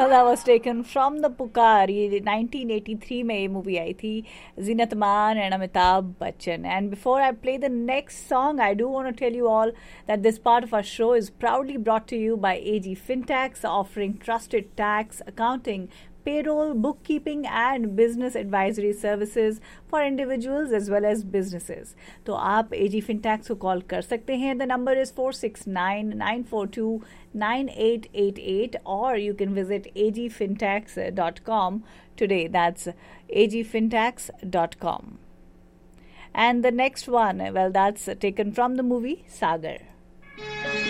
Well, that was taken from the Pukar. ये 1983 में ये movie आई थी. Zinat Aman and Amitabh Bachchan. And before I play the next song, I do want to tell you all that this part of our show is proudly brought to you by AG Fintechs, offering trusted tax, accounting, payroll, bookkeeping and business advisory services for individuals as well as businesses. तो आप AG Fintechs को call कर सकते हैं. The number is 469-942-9888 or you can visit agfintechs.com today. That's agfintechs.com. And the next one, well, that's taken from the movie Sagar.